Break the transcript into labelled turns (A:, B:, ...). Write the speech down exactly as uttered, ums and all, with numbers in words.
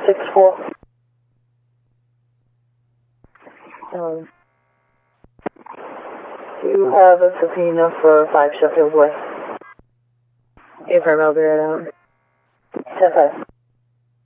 A: six four. Um, do you have a subpoena for five Sheffield Way? Affirm, I'll be right out. ten five.